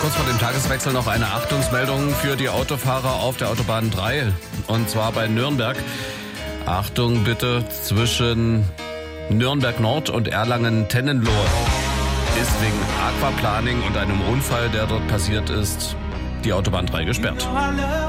kurz vor dem Tageswechsel noch eine Achtungsmeldung für die Autofahrer auf der Autobahn 3. Und zwar bei Nürnberg. Achtung bitte, zwischen Nürnberg Nord und Erlangen-Tennenlohe ist wegen Aquaplaning und einem Unfall, der dort passiert ist, die Autobahn 3 gesperrt.